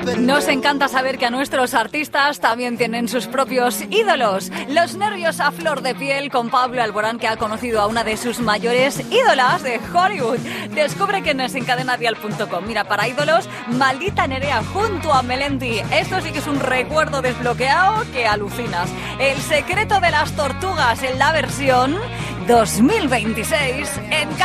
Nos encanta saber que a nuestros artistas también tienen sus propios ídolos. Los nervios a flor de piel con Pablo Alborán, que ha conocido a una de sus mayores ídolas de Hollywood. Descubre que en desencadenadial.com. Mira, para ídolos, Maldita Nerea junto a Melendi. Esto sí que es un recuerdo desbloqueado que alucinas. El secreto de las tortugas en la versión 2026 en